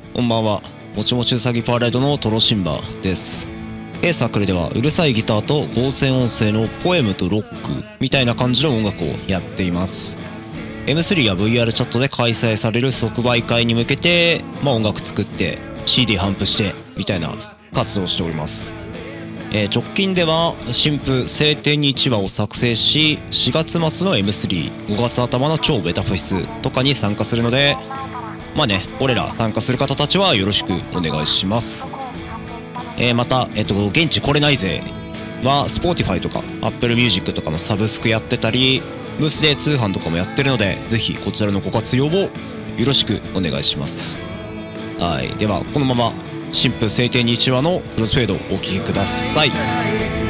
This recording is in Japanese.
こんばんは。もちもちうさぎパーライドのトロシンバです。サークルではうるさいギターと合成音声のポエムとロックみたいな感じの音楽をやっています。M3 や VR チャットで開催される即売会に向けて、音楽作って CD 頒布してみたいな活動をしております。直近では新譜晴天に1話を作成し、4月末の M3、5月頭の超ベタフェスとかに参加するので、俺ら参加する方たちはよろしくお願いします。また、現地来れないぜは Spotify とか Apple Music とかのサブスクやってたり、ブースで通販とかもやってるので、ぜひこちらのご活用をよろしくお願いします。はい。では、このまま新婦晴天に1話のクロスフェードをお聴きください。